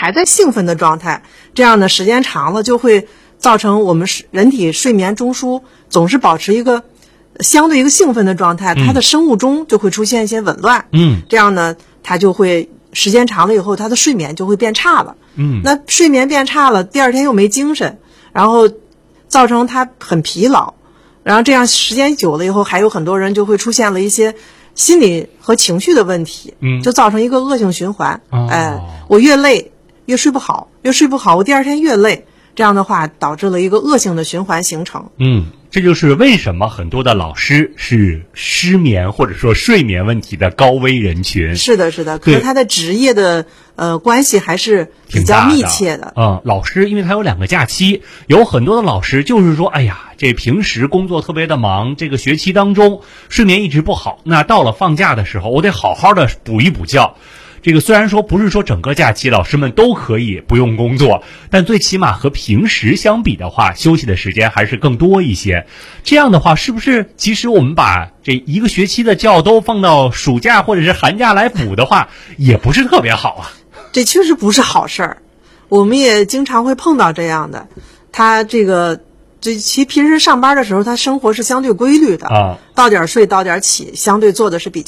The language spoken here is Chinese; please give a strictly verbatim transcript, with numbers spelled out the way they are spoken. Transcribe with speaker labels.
Speaker 1: 还在兴奋的状态，这样呢时间长了就会造成我们人体睡眠中枢总是保持一个相对一个兴奋的状态，它的生物钟就会出现一些紊乱，
Speaker 2: 嗯，
Speaker 1: 这样呢它就会时间长了以后，它的睡眠就会变差了，
Speaker 2: 嗯，
Speaker 1: 那睡眠变差了，第二天又没精神，然后造成他很疲劳，然后这样时间久了以后，还有很多人就会出现了一些心理和情绪的问题，
Speaker 2: 嗯，
Speaker 1: 就造成一个恶性循环。
Speaker 2: 哦、
Speaker 1: 哎，我越累越睡不好，越睡不好，我第二天越累，这样的话导致了一个恶性的循环形成。
Speaker 2: 嗯，这就是为什么很多的老师是失眠或者说睡眠问题的高危人群。
Speaker 1: 是的，是的，和他的职业的呃关系还是比较密切的。
Speaker 2: 嗯，老师因为他有两个假期，有很多的老师就是说，哎呀，这平时工作特别的忙，这个学期当中睡眠一直不好，那到了放假的时候，我得好好的补一补觉。这个虽然说不是说整个假期老师们都可以不用工作，但最起码和平时相比的话，休息的时间还是更多一些。这样的话，是不是即使我们把这一个学期的觉都放到暑假或者是寒假来补的话，也不是特别好啊？
Speaker 1: 这确实不是好事儿，我们也经常会碰到这样的。他这个这其实平时上班的时候，他生活是相对规律的，
Speaker 2: 啊，
Speaker 1: 到点睡到点起，相对做的是比较